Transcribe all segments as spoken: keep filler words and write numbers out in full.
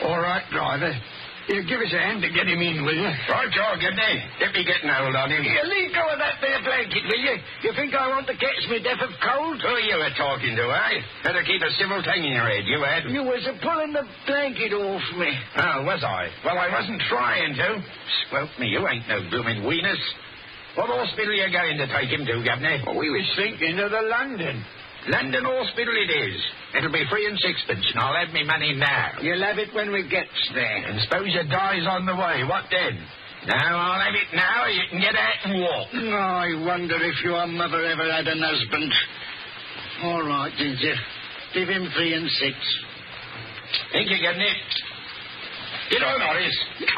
All right, driver. You give us a hand to get him in, will you? Right, Joe, Gibney. Get me getting hold on him. You leave go of that there blanket, will you? You think I want to catch me death of cold? Who you were talking to, eh? Better keep a civil tongue in your head, you had. You was a pulling the blanket off me. Oh, was I? Well, I wasn't trying to. Squelch me, you ain't no blooming weenus. What hospital are you going to take him to, Gibney? Well, we was thinking of the London. London Hospital it is. It'll be free and sixpence, and I'll have me money now. You'll have it when we gets there. And suppose you dies on the way, what then? Now, I'll have it now, or you can get out and walk. Oh, I wonder if your mother ever had an husband. All right, Ginger. Give him three and six. Think you're getting it? Get on, Horace.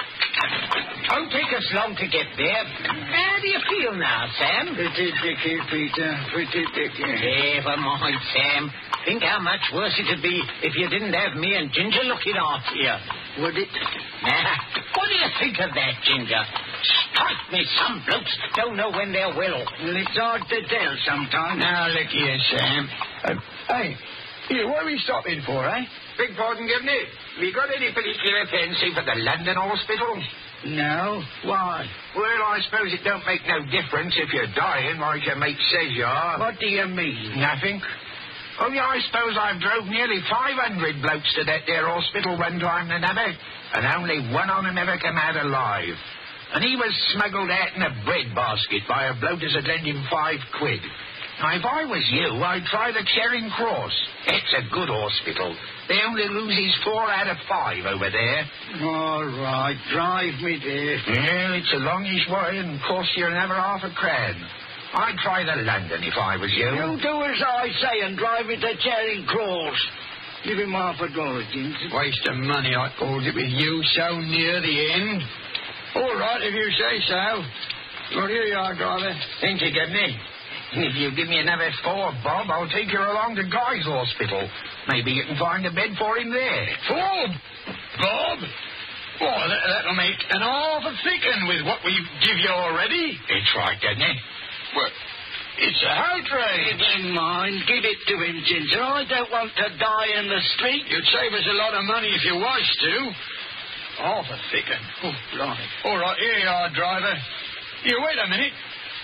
Don't take us long to get there. How do you feel now, Sam? Pretty dicky, Peter. Pretty dicky. Never mind, Sam. Think how much worse it'd be if you didn't have me and Ginger looking after you. Would it? Nah. What do you think of that, Ginger? Strike me, some blokes don't know when they're well. Well, it's hard to tell sometimes. Now, look here, Sam. Uh, hey, here, what are we stopping for, eh? Big pardon, Gibney. Have you got any particular fancy for the London Hospital? No. Why? Well, I suppose it don't make no difference if you're dying like your mate says you are. What do you mean? Nothing. Oh, yeah, I suppose I've drove nearly five hundred blokes to that there hospital one time and another, and only one on 'em ever come out alive. And he was smuggled out in a bread basket by a bloke as had lent him five quid. Now, if I was you, I'd try the Charing Cross. It's a good hospital. They only loses four out of five over there. All right, drive me there. Yeah, it's a longish way and costs you another half a crown. I'd try the London if I was you. You do as I say and drive me to Charing Cross. Give him half a dollar, Ginger. Waste of money, I called it with you so near the end. All right, if you say so. Well, here you are, driver. Think you get me? If you give me another four, Bob, I'll take you along to Guy's Hospital. Maybe you can find a bed for him there. Four, Bob? Why, that, that'll make an half a thicken with what we give you already. It's right, doesn't it? Well, it's a outrage. Never mind. Give it to him, Ginger. I don't want to die in the street. You'd save us a lot of money if you was to. Half a thicken. Oh, blimey. All right, here you are, driver. You wait a minute.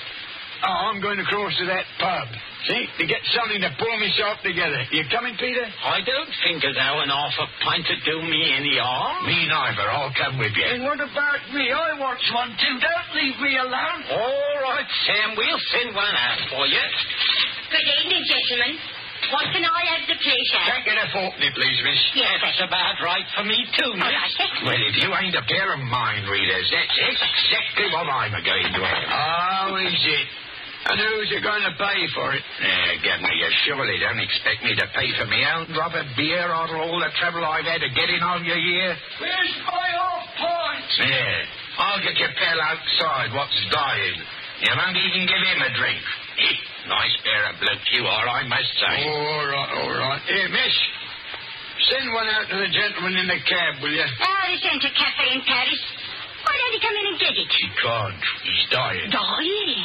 Oh, I'm going to cross to that pub. See, to get something to pull myself together. You coming, Peter? I don't think as how an half a pint would do me any harm. Me neither. I'll come with you. And what about me? I want one too. Don't leave me alone. All right, Sam, we'll send one out for you. Good evening, gentlemen. What can I have the pleasure? Can't get a forkney, please, miss. Yes, that's about right for me, too, miss. All right, sir. Well, if you ain't a pair of mind readers, that's exactly what I'm going to have. Oh, is it? And who's you going to pay for it? Yeah, Gabby, you surely don't expect me to pay for my own drop of beer after all the trouble I've had to get in on you here? Where's my half pint? Yeah, I'll get your pal outside what's dying. You won't even give him a drink. Eh, nice pair of blokes you are, I must say. All right, all right. Here, miss, send one out to the gentleman in the cab, will you? Oh, this ain't a cafe in Paris. Why don't he come in and get it? He can't. He's dying. Dying?